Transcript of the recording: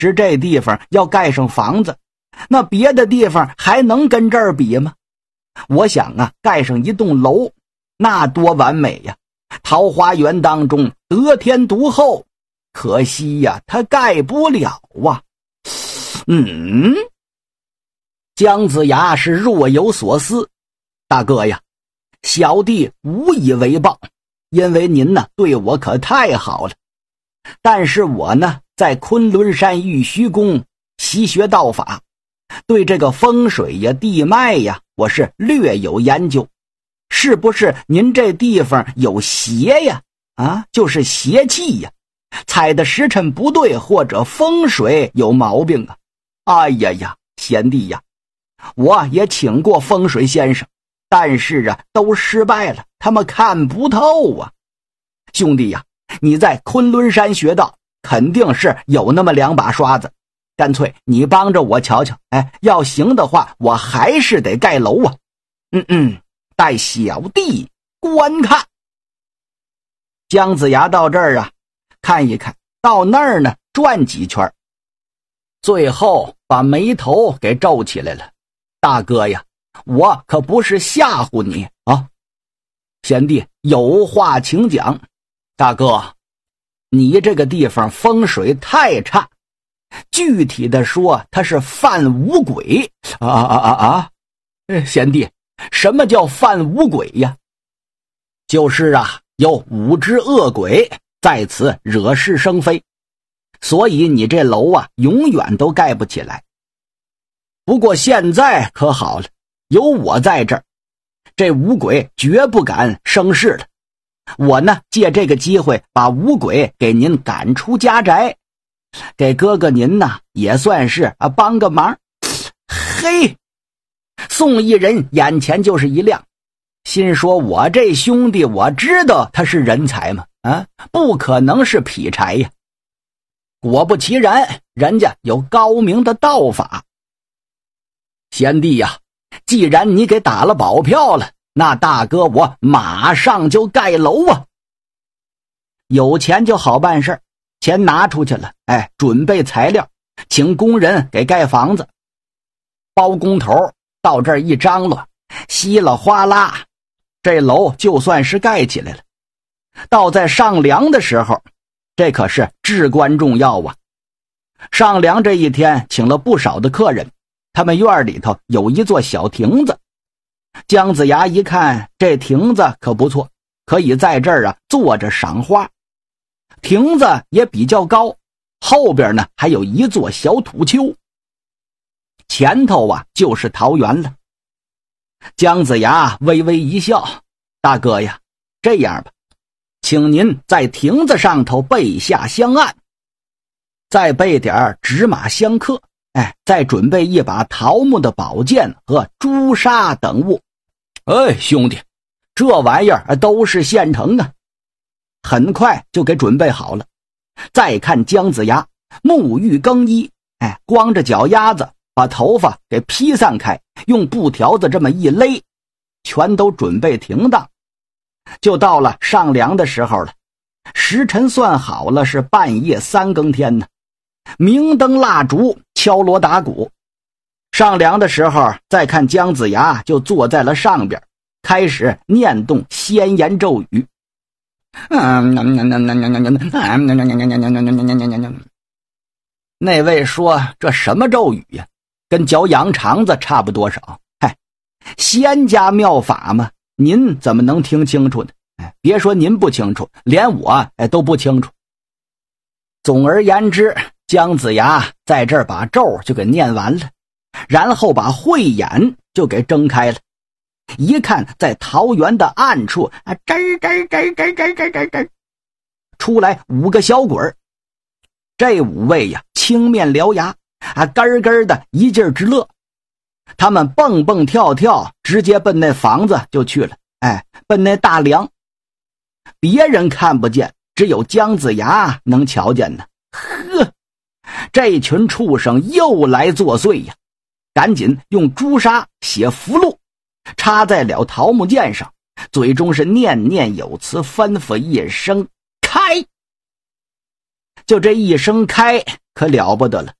只这地方要盖上房子，那别的地方还能跟这儿比吗？我想啊，盖上一栋楼，那多完美呀！桃花源当中得天独厚，可惜呀，他盖不了啊。姜子牙是若有所思。大哥呀，小弟无以为报，因为您呢对我可太好了。但是我呢在昆仑山玉虚宫习学道法，对这个风水呀地脉呀我是略有研究。是不是您这地方有邪呀？就是邪气呀，踩的时辰不对，或者风水有毛病啊。哎呀，贤弟呀，我也请过风水先生，但是啊都失败了，他们看不透啊。兄弟呀，你在昆仑山学道肯定是有那么2把刷子，干脆你帮着我瞧瞧，要行的话我还是得盖楼啊。待小弟观看。姜子牙到这儿啊看一看，到那儿呢转几圈，最后把眉头给皱起来了。大哥呀，我可不是吓唬你啊。贤弟有话请讲。大哥，你这个地方风水太差，具体的说它是犯五鬼贤弟，什么叫犯五鬼呀？就是啊，有5只恶鬼在此惹是生非，所以你这楼啊永远都盖不起来。不过现在可好了，有我在这儿，这5鬼绝不敢生事了。我呢借这个机会把5鬼给您赶出家宅，给哥哥您呢也算是帮个忙。嘿，宋一人眼前就是一亮，心说我这兄弟我知道他是人才嘛，不可能是劈柴呀。果不其然，人家有高明的道法。贤弟呀，既然你给打了保票了，那大哥我马上就盖楼啊。有钱就好办事，钱拿出去了，准备材料，请工人给盖房子。包工头到这儿一张罗，稀里哗啦，这楼就算是盖起来了。到在上梁的时候，这可是至关重要啊。上梁这一天请了不少的客人，他们院里头有一座小亭子。姜子牙一看这亭子可不错，可以在这儿坐着赏花。亭子也比较高，后边呢还有一座小土丘，前头就是桃园了。姜子牙微微一笑，大哥呀，这样吧，请您在亭子上头备下香案，再备点纸马香客，再准备一把桃木的宝剑和朱砂等物。兄弟，这玩意儿都是现成啊。很快就给准备好了。再看姜子牙沐浴更衣，光着脚丫子，把头发给披散开，用布条子这么一勒，全都准备停当。就到了上梁的时候了，时辰算好了是半夜3更天呢。明灯蜡烛，敲锣打鼓。上梁的时候，再看姜子牙就坐在了上边，开始念动仙言咒语。那位说这什么咒语呀？跟嚼羊肠子差不多少。仙家妙法嘛，您怎么能听清楚呢？别说您不清楚，连我都不清楚。总而言之，姜子牙在这儿把咒就给念完了，然后把慧眼就给睁开了。一看在桃园的暗处，出来5个小鬼儿。这5位呀，青面獠牙，咯咯的一劲儿直乐。他们蹦蹦跳跳，直接奔那房子就去了，奔那大梁。别人看不见，只有姜子牙能瞧见呢。这群畜生又来作祟呀！赶紧用朱砂写符箓，插在了桃木剑上，嘴中是念念有词，吩咐一声开。 就这一声开，可了不得了。